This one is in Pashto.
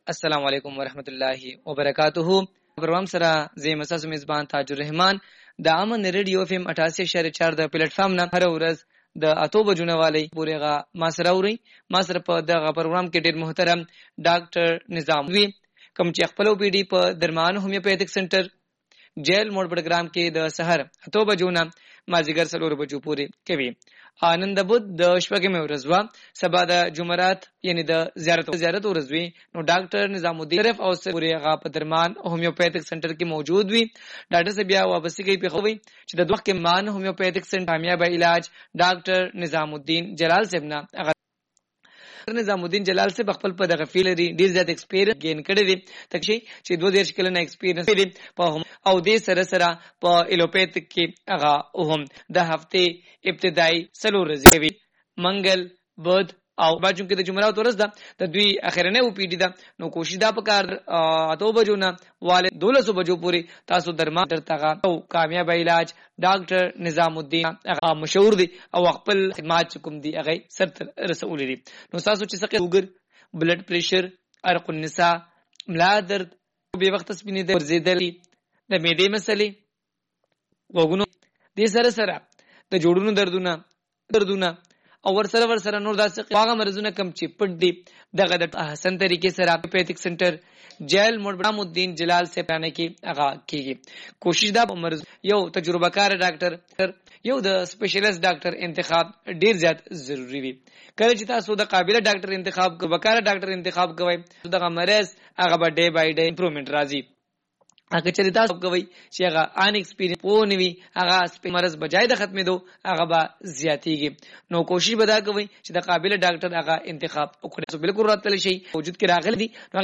السلام علیکم ورحمت الله وبرکاتہ. پروګرام سره زه مساس میزبان تاج الرحمن د امن ریډیو اف ام 88.4 د پلیټ فارم نه هر ورځ د اتو بجونه والی پورېغه ما سره اوري. ما سره په دغه پروګرام کې ډېر محترم ډاکټر نظام وی کوم چې خپل او پی ډی په درمان هومیوپیتھک سنټر جیل موډ پروګرام کې د سحر اتو بجونه مازیګر 4 بجو پورې کوي. آنند بود د شپږمې ورځ وا سبا د جمعرات یعنی د زیارت ورځ وی نو ډاکټر نظام الدین شریف او پورې غا په درمان هومیوپیتھک سنټر کې موجود وي. ډاکټر صاحب بیا وابستګي په خوي چې د دوه کې مان هومیوپیتھک سنټر کامیاب علاج ډاکټر نظام الدین جلال صاحب نه نظام الدین جلال سے خپل په دغه فیلري ډیر زیات ایکسپیرینس گین کړی دی تکشي چې 2000 کلن ایکسپیرینس دی په او دې سره په الوپیتھک کې هغه هم د هفته ابتدایي سلور ورځې منګل بود او باجو کې د جمعرات ورځ ده د دوی اخرنه او پی ډی ده نو کوشش دا پکار اتو بجو نه والے 1200 بجو پوری تاسو درمان درتاغه او کامیاب علاج ډاکټر نظام الدین هغه مشهور دی او خپل خدمات کوم دی هغه سر رسول دي. نو تاسو چې څه شوګر بلډ پریشر ارق النساء ملا درد به وخت سپینې د ورزيدل د معدې مسلې وګونو دې سره د جوړونو دردونه او ورسره نور داسې واغه مرزونه کم چې پټ دي دغه د احسن طریقې سره هومیوپیتھک سنټر جیل موډ نظام الدین جلال سے پرانه کې هغه کیږي. کوشش دا مرز یو تجربه کار ډاکټر یو د سپیشلیست ډاکټر انتخاب ډیر زیات ضروری وي. کله چې تاسو د قابلیت ډاکټر انتخاب وکړه ډاکټر انتخاب کوئ دغه مریض هغه به ډے بای ډے امپروومنت راځي. هغه چې تاسو کوي چې هغه ان ایکسپیرینس پونه وي هغه مرز بجای د ختمېدو هغه به زیاتیږي. نو کوشش به دا کوي چې د قابلیت ډاکټر هغه انتخاب وکړي. بالکل راتل شي وجود کې راغلي دي